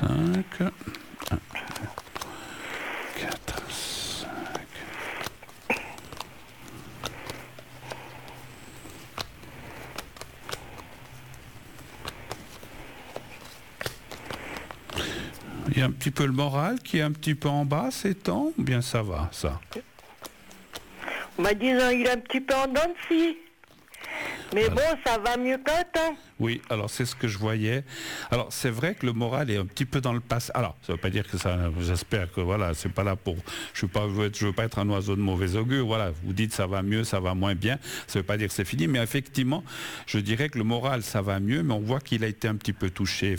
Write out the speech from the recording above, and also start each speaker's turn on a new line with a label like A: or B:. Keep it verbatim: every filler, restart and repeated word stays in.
A: cinq. un, quatre, cinq. Il y a un petit peu le moral qui est un petit peu en bas ces temps, ou bien ça va, ça?
B: Bah disons, il est un petit peu en dents de scie. Mais
A: Voilà.
B: bon, ça va mieux qu'un temps.
A: Oui, alors c'est ce que je voyais. Alors c'est vrai que le moral est un petit peu dans le passé. Alors ça ne veut pas dire que ça. J'espère que voilà, c'est pas là pour. Je ne veux pas, je veux pas être un oiseau de mauvais augure. Voilà, vous dites ça va mieux, ça va moins bien. Ça ne veut pas dire que c'est fini, mais effectivement, je dirais que le moral ça va mieux, mais on voit qu'il a été un petit peu touché.